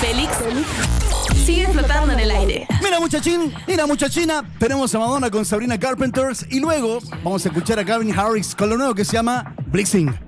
Félix sigue flotando en el aire. Mira muchachín, mira muchachina, tenemos a Madonna con Sabrina Carpenter y luego vamos a escuchar a Calvin Harris con lo nuevo que se llama Blixing.